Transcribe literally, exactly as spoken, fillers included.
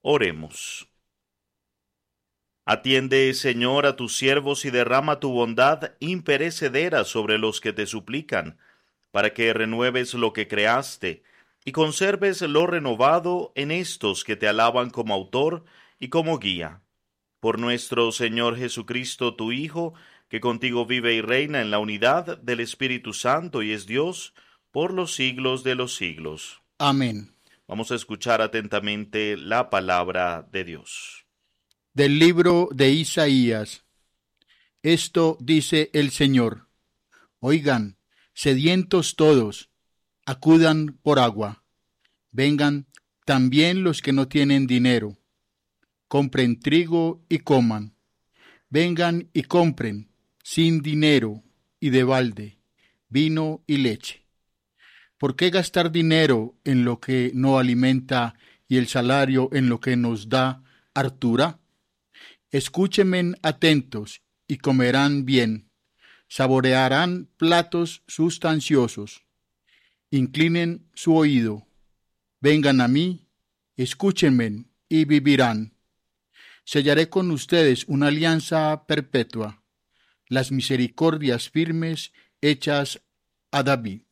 Oremos. Atiende, Señor, a tus siervos y derrama tu bondad imperecedera sobre los que te suplican, para que renueves lo que creaste y conserves lo renovado en estos que te alaban como autor y como guía. Por nuestro Señor Jesucristo, tu Hijo, que contigo vive y reina en la unidad del Espíritu Santo y es Dios por los siglos de los siglos. Amén. Vamos a escuchar atentamente la palabra de Dios. Del libro de Isaías. Esto dice el Señor: Oigan, sedientos todos, acudan por agua. Vengan también los que no tienen dinero. Compren trigo y coman. Vengan y compren, sin dinero y de balde, vino y leche. ¿Por qué gastar dinero en lo que no alimenta y el salario en lo que nos da hartura? Escúchenme atentos y comerán bien, saborearán platos sustanciosos. Inclinen su oído, vengan a mí, escúchenme y vivirán. Sellaré con ustedes una alianza perpetua, las misericordias firmes hechas a David.